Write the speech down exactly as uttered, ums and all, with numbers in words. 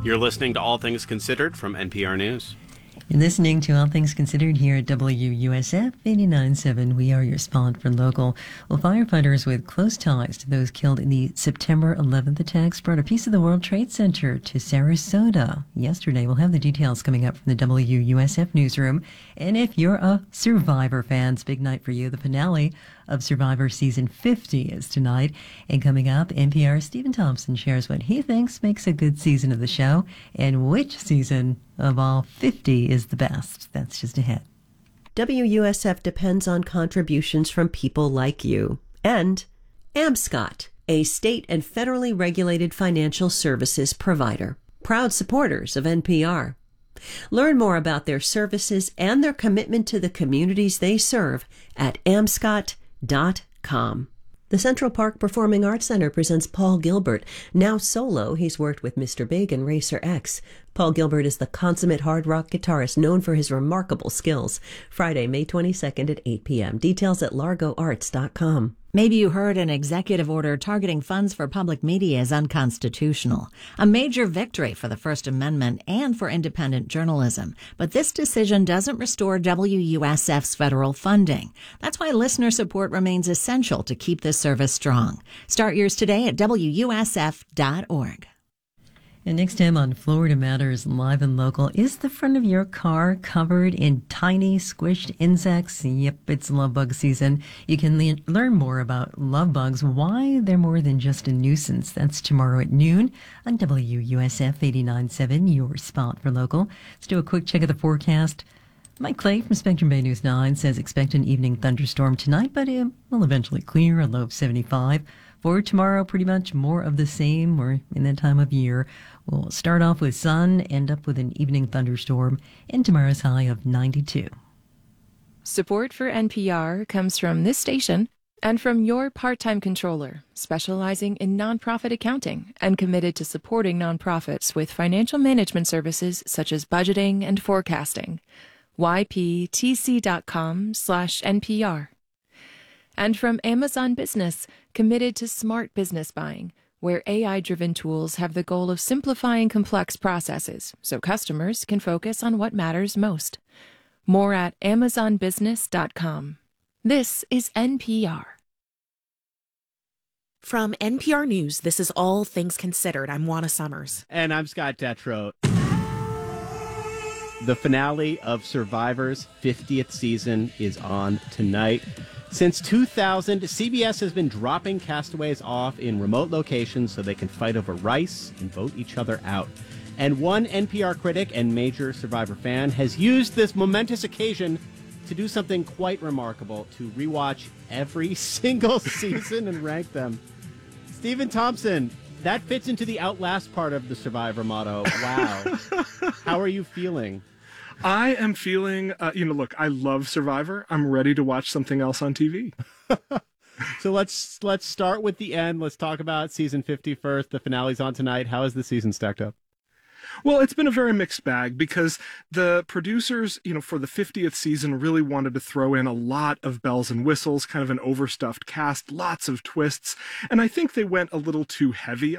You're listening to All Things Considered from N P R News. You're listening to All Things Considered here at W U S F eighty-nine point seven. We are your spot for local. Well, firefighters with close ties to those killed in the September eleventh attacks brought a piece of the World Trade Center to Sarasota yesterday. We'll have the details coming up from the W U S F newsroom. And if you're a Survivor fan, it's a big night for you. The finale of Survivor Season fifty is tonight. And coming up, N P R's Stephen Thompson shares what he thinks makes a good season of the show and which season of all fifty is the best. That's just ahead. W U S F depends on contributions from people like you. And Amscot, a state and federally regulated financial services provider. Proud supporters of N P R. Learn more about their services and their commitment to the communities they serve at amscot dot com. The Central Park Performing Arts Center presents Paul Gilbert. Now solo, he's worked with Mister Big and Racer X. Paul Gilbert is the consummate hard rock guitarist known for his remarkable skills. Friday, May twenty-second at eight p.m. Details at largo arts dot com. Maybe you heard an executive order targeting funds for public media is unconstitutional. A major victory for the First Amendment and for independent journalism. But this decision doesn't restore W U S F's federal funding. That's why listener support remains essential to keep this service strong. Start yours today at W U S F dot org. And next time on Florida Matters Live and Local, is the front of your car covered in tiny squished insects? Yep, it's love bug season. You can le- learn more about love bugs, why they're more than just a nuisance. That's tomorrow at noon on W U S F eighty-nine point seven, your spot for local. Let's do a quick check of the forecast. Mike Clay from Spectrum Bay News nine says expect an evening thunderstorm tonight, but it will eventually clear, a low of seventy-five. For tomorrow, pretty much more of the same. We're in that time of year. We'll start off with sun, end up with an evening thunderstorm, and tomorrow's high of ninety-two. Support for N P R comes from this station and from your part-time controller, specializing in nonprofit accounting and committed to supporting nonprofits with financial management services such as budgeting and forecasting. Y P T C dot com slash N P R. And from Amazon Business, committed to smart business buying, where A I-driven tools have the goal of simplifying complex processes so customers can focus on what matters most. More at amazon business dot com. This is N P R. From N P R News, this is All Things Considered. I'm Juana Summers. And I'm Scott Detrow. The finale of Survivor's fiftieth season is on tonight. Since two thousand, C B S has been dropping castaways off in remote locations so they can fight over rice and vote each other out. And one N P R critic and major Survivor fan has used this momentous occasion to do something quite remarkable, to rewatch every single season and rank them. Stephen Thompson, that fits into the outlast part of the Survivor motto. Wow. How are you feeling? I am feeling, uh, you know, look, I love Survivor. I'm ready to watch something else on T V. So let's let's start with the end. Let's talk about season fifty first. The finale's on tonight. How is the season stacked up? Well, it's been a very mixed bag because the producers, you know, for the fiftieth season really wanted to throw in a lot of bells and whistles, kind of an overstuffed cast, lots of twists. And I think they went a little too heavy